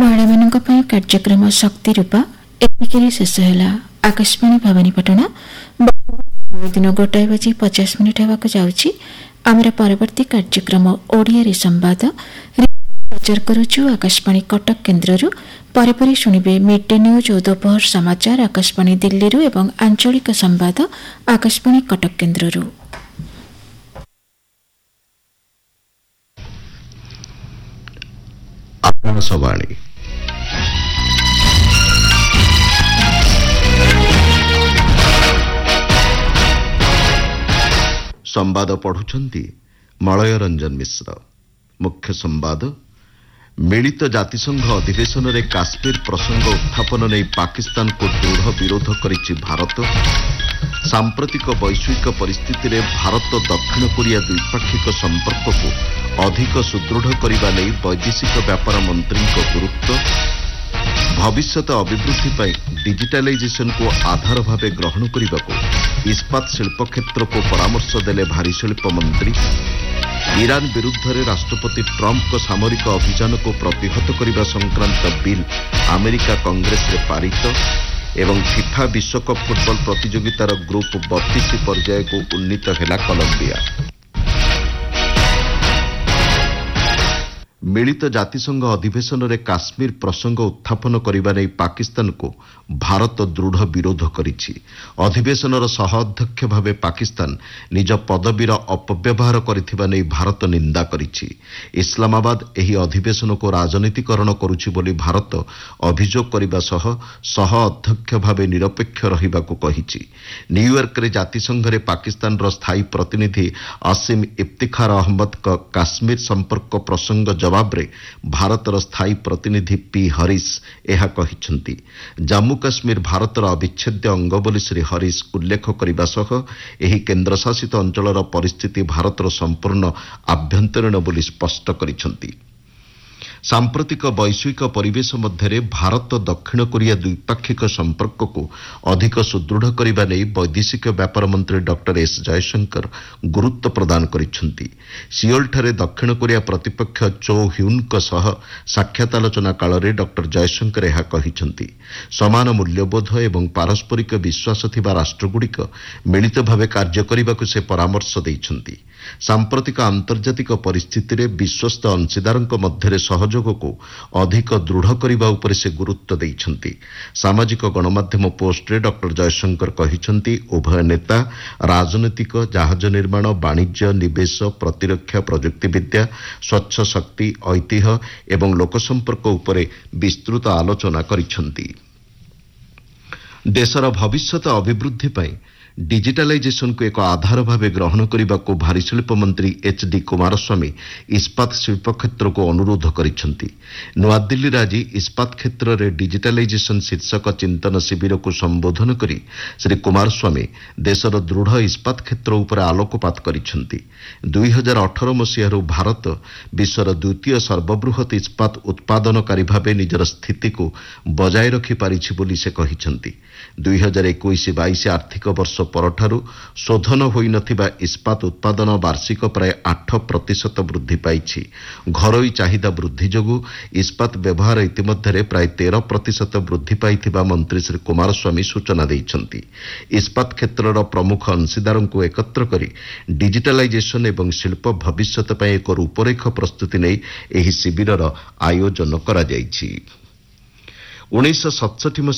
महिला कार्यक्रम शक्ति रूपा एतिके शेष है। आकाशवाणी भवानीपाटना दिन 1:50 होगा जाऊँगी। आमर परवर्ती कार्यक्रम ओडिया संवाद प्रचार करुचु आकाशवाणी कटक केन्द्र पर शुणिबे मिड डे न्यूज और दोपहर समाचार आकाशवाणी दिल्ली एवं आंचलिक संवाद आकाशवाणी कटक केन्द्र। आकाशवाणी संवाद पढ़ुछंती मलय रंजन मिश्र। मुख्य संवाद मिलित जातिसंघ अधिवेशन रे काश्मीर प्रसंग उत्थापन नहीं पाकिस्तान को दृढ़ विरोध करिछि भारत। सांप्रतिक वैश्विक परिस्थिति रे भारत दक्षिण कोरिया द्विपाक्षिक संपर्क को अधिक सुदृढ़ करने नहीं वैदेशिक व्यापार मंत्री गुरुत्व। भविष्यत अभिवृद्धि पर डिजिटालाइजेशन को आधार भावे ग्रहण करने को इस्पात शिल्प क्षेत्र को परामर्श देले भारी शिल्प मंत्री। ईरान विरुद्ध रे राष्ट्रपति ट्रंप को सामरिक अभियान को प्रतिहत करने संक्रांत बिल अमेरिका कांग्रेस रे पारित एवं फिफा विश्वकप फुटबॉल प्रतियोगितार ग्रुप 32 पर्याय को उन्नीत है कोलंबिया। मिलित जातिसंघ अधिवेशन रे काश्मीर प्रसंग उत्थापन करने नहीं पाकिस्तान को भारत दृढ़ विरोध करिछि। अधिवेशनर सह अध्यक्ष भावे पाकिस्तान निज पदवीर अपव्यवहार करिथिबा नहीं भारत निंदा करिछि। इस्लामाबाद एही अधिवेशन को राजनीतिकरण करुछि बोली भारत अभियोग करबा सह अध्यक्ष भावे निरपेक्ष रहिबाकू कहिछि। न्यूयॉर्क रे जातिसंघ रे पाकिस्तान रो स्थायी प्रतिनिधि आसिम इफ्तिखार अहमद का काश्मीर संपर्क प्रसंग जवाब रे भारतर स्थायी प्रतिनिधि पी हरीश एहा कहिछंती। जम्मू काश्मीर भारतर अविच्छेद्य अंग बोली श्री हरीश उल्लेख करने सह एही केन्द्रशासित अंचलर परिस्थिति भारतर संपूर्ण आभ्यंतरीण बोली स्पष्ट करिछंती। सांप्रतिक वैश्विक परिवेश मध्य भारत दक्षिण कोरिया द्विपाक्षिक संपर्क को अधिक सुदृढ़ करने नहीं वैदेशिक व्यापार मंत्री डॉक्टर एस जयशंकर गुरुत्व प्रदान करिछंती। सियोल ठारे दक्षिण कोरिया प्रतिपक्ष चो ह्यून सह साक्षात आलोचना काल में डॉक्टर जयशंकर यह कहिछंती। समान मूल्यबोध एवं पारस्परिक विश्वास थिबा राष्ट्रगुड़िक मिलित भावे कार्य करने से परामर्श दैछंती। सांप्रतिक आंतर्जातिक परिस्थिति रे विश्वस्त अंशीदारक मध्य सहयोग को अधिक दृढ़ करने उपरे से गुरुत्व दैछंती। सामाजिक गणमाध्यम पोस्ट रे डॉक्टर जयशंकर कहिछंती उभय नेता राजनीतिक जहाज निर्माण वाणिज्य निवेश प्रतिरक्षा प्रजुक्तिविद्या स्वच्छ शक्ति ऐतिह्य एवं लोकसंपर्क उपरे विस्तृत आलोचना करिछंती। देशर भविष्यत अभिवृद्धि पई डिजिटालाइजेशन को एक आधार भावे ग्रहण करने को भारी शिल्प मंत्री एच.डी. कुमारस्वामी इस्पात शिल्प क्षेत्र को अनुरोध करिछंती। नूआदिल्ली आज इस्पात क्षेत्र में डिजिटालाइजेशन शीर्षक चिंतन शिविर को संबोधन करी श्री कुमारस्वामी देशर दृढ़ इस्पात क्षेत्र उपर आलोकपात करिछंती। 2018 मसीह भारत विश्वर द्वितीय सर्वबृहत इस्पात उत्पादनकारी भावे निजर स्थिति को बजाय रखि पारिछि बोली से कहिछंती। 2021-22 आर्थिक वर्ष परठारु शोधन होई नथिबा इस्पात उत्पादन वार्षिक प्राय 8% वृद्धि पाइछि। घरोई चाहिदा वृद्धि जोगु इस्पात व्यवहार इतिमध्यरे प्राय 13% वृद्धि पाइथिबा मंत्री श्री कुमारस्वामी सूचना दैछंती। इस्पात क्षेत्रर प्रमुख अंशीदारंकु एकत्र करी डिजिटालाइजेशन एवं शिल्प भविष्यत पई एक रूपरेख प्रस्तुति नै एही शिविरर आयोजन करा जाइछि। 1967